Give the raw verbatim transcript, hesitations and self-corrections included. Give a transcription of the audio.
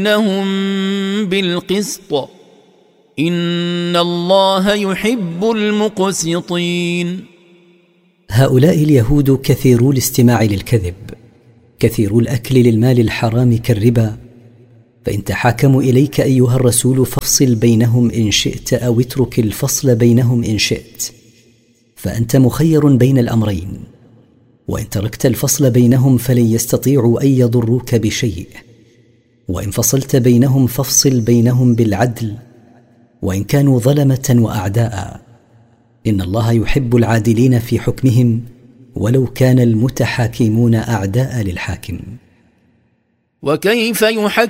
إنهم بالقسط إن الله يحب المقسطين. هؤلاء اليهود كثيرو الاستماع للكذب، كثيرو الأكل للمال الحرام كالربا، فإن تحاكموا إليك أيها الرسول فافصل بينهم إن شئت أو اترك الفصل بينهم إن شئت، فأنت مخير بين الأمرين، وإن تركت الفصل بينهم فلن يستطيعوا أن يضروك بشيء، وإن فصلت بينهم فافصل بينهم بالعدل وإن كانوا ظلمة وأعداء، إن الله يحب العادلين في حكمهم ولو كان المتحاكمون أعداء للحاكم. وكيف يحكم